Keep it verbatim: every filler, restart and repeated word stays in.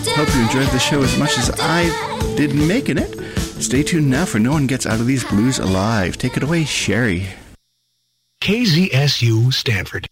Hope you enjoyed the show as much as I did making it. Stay tuned now for No One Gets Out of These Blues Alive. Take it away, Sherry. K Z S U Stanford.